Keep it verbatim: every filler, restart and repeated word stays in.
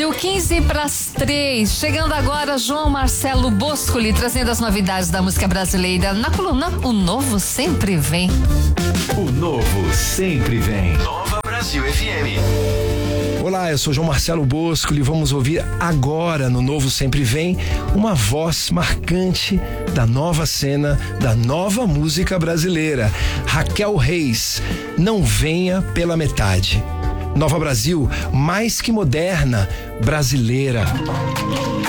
Brasil, quinze para as três. Chegando agora, João Marcelo Boscoli, trazendo as novidades da música brasileira na coluna O Novo Sempre Vem. O Novo Sempre Vem. Nova Brasil F M. Olá, eu sou João Marcelo Boscoli. Vamos ouvir agora no Novo Sempre Vem uma voz marcante da nova cena, da nova música brasileira. Raquel Reis, Não Venha Pela Metade. Nova Brasil, mais que moderna, brasileira.